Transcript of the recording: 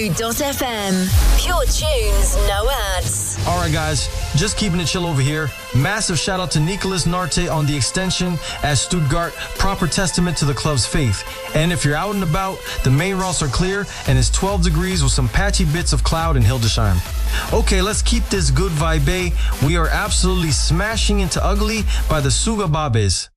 Zoo.fm. Pure tunes, no ads. All right, guys, just keeping it chill over here. Massive shout out to Nicolas Narte on the extension at Stuttgart, proper testament to the club's faith. And if you're out and about, the main routes are clear and it's 12 degrees with some patchy bits of cloud in Hildesheim. Okay, let's keep this good vibe. We are absolutely smashing into Ugly by the Sugababes.